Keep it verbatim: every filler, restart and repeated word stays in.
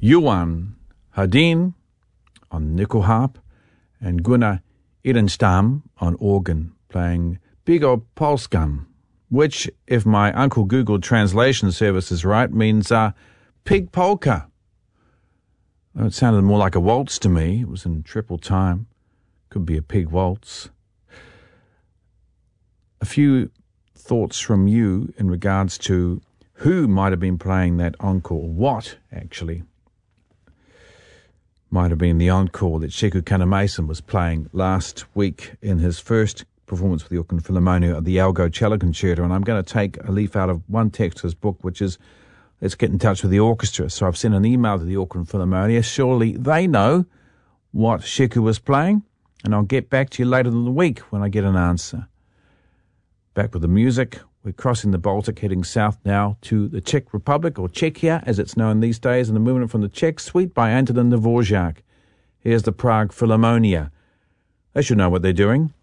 Johan Hadin on nickel harp, and Gunnar Edenstam on organ, playing Bigo Polskan, which, if my Uncle Google translation service is right, means uh, pig polka. Though it sounded more like a waltz to me. It was in triple time. Could be a pig waltz. A few thoughts from you in regards to who might have been playing that encore. What, actually, might have been the encore that Sheku Kannamason was playing last week in his first performance with the Auckland Philharmonia of the Algo Cello Concerto. And I'm going to take a leaf out of one text of his book, which is, let's get in touch with the orchestra. So I've sent an email to the Auckland Philharmonia. Surely they know what Sheku was playing, and I'll get back to you later in the week when I get an answer. Back with the music. We're crossing the Baltic, heading south now to the Czech Republic, or Czechia, as it's known these days, and the movement from the Czech Suite by Antonin Dvorak. Here's the Prague Philharmonia. They should know what they're doing.